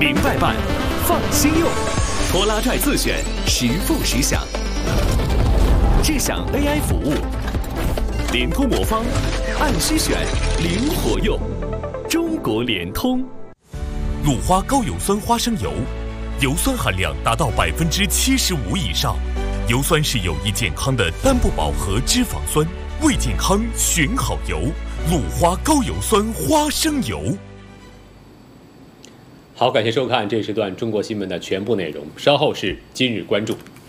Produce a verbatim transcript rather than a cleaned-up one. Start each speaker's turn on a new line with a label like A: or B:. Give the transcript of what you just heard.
A: 明白办，放心用。拖拉拽自选，实付实享。智享 A I 服务，联通魔方，按需选，灵活用。中国联通。
B: 鲁花高油酸花生油，油酸含量达到百分之七十五以上。油酸是有益健康的单不饱和脂肪酸，为健康选好油。鲁花高油酸花生油。
C: 好，感谢收看这时段中国新闻的全部内容，稍后是今日关注。